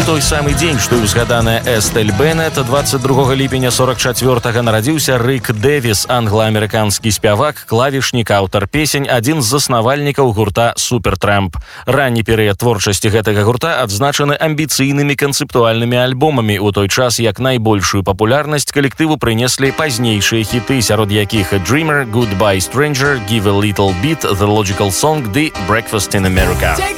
той самы дзень, што і узгаданая Эстэль Беннет, 22 ліпеня 44-го нарадзіўся Рик Дэвіс, англа-амерыканскі спявак, клавішнік, аўтар песень, адзін з заснавальнікаў гурта Супертрамп. Ранні перыяд творчасці гэтага гурта адзначаны амбіцыйнымі канцэптуальнымі альбомамі, у той час як найбольшую папулярнасць калектыву прынеслі пазнейшыя хіты, сярод якіх Dreamer, Goodbye Stranger, Give a Little Bit, The Logical Song ды Breakfast in America.